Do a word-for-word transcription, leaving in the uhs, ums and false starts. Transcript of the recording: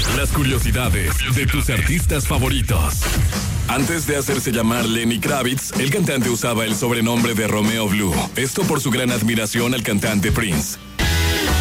Las curiosidades de tus artistas favoritos. Antes de hacerse llamar Lenny Kravitz, el cantante usaba el sobrenombre de Romeo Blue. Esto por su gran admiración al cantante Prince.